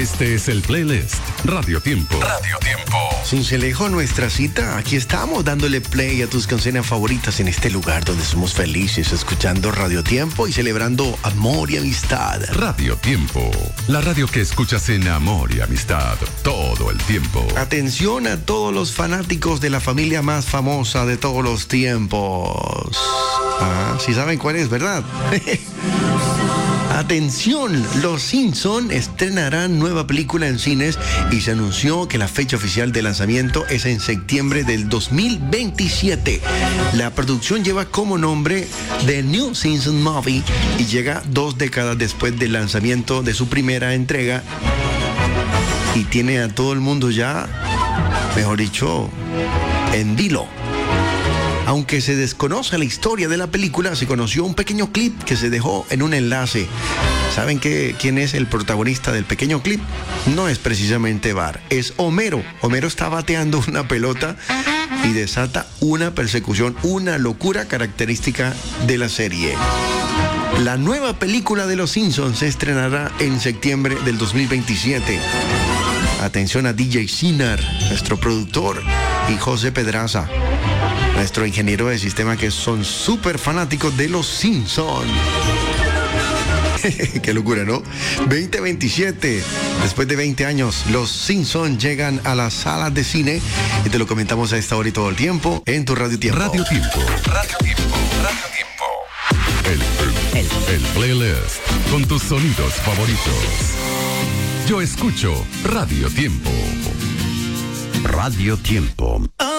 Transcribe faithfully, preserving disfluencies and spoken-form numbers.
Este es el playlist Radio Tiempo. Radio Tiempo. Cincelejo, nuestra cita. Aquí estamos dándole play a tus canciones favoritas en este lugar donde somos felices, escuchando Radio Tiempo y celebrando amor y amistad. Radio Tiempo, la radio que escuchas en amor y amistad todo el tiempo. Atención a todos los fanáticos de la familia más famosa de todos los tiempos. Ah, sí saben cuál es, ¿verdad? Atención, Los Simpson estrenarán nueva película en cines y se anunció que la fecha oficial de lanzamiento es en septiembre del dos mil veintisiete. La producción lleva como nombre The New Simpson Movie y llega dos décadas después del lanzamiento de su primera entrega y tiene a todo el mundo ya, mejor dicho, en vilo. Aunque se desconoce la historia de la película, se conoció un pequeño clip que se dejó en un enlace. ¿Saben qué, quién es el protagonista del pequeño clip? No es precisamente Bart, es Homero. Homero está bateando una pelota y desata una persecución, una locura característica de la serie. La nueva película de Los Simpsons se estrenará en septiembre del dos mil veintisiete. Atención a D J Sinar, nuestro productor, y José Pedraza, nuestro ingeniero de sistema, que son súper fanáticos de Los Simpsons. Qué locura, ¿no? veinte veintisiete, después de veinte años, Los Simpsons llegan a las salas de cine y te lo comentamos a esta hora y todo el tiempo en tu Radio Tiempo. Radio Tiempo. Radio Tiempo. Radio Tiempo. El, el, el playlist con tus sonidos favoritos. Yo escucho Radio Tiempo. Radio Tiempo.